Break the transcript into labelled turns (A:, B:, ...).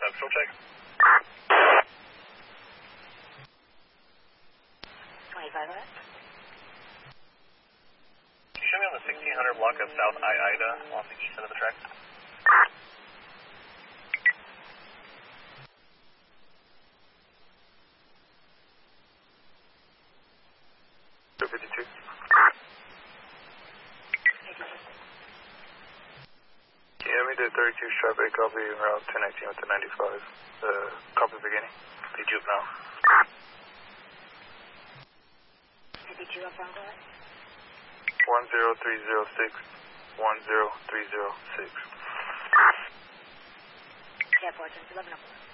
A: Central check.
B: 25 left.
A: Can you show me on the 1600 block of South Ida on the east end of the track?
C: Miami to 32 sharp 8 copy, route 1019 with the 95. Copy beginning. Lead you now.
B: 52 up on guard.
C: 10306. 10306.
B: Airport, 11 up.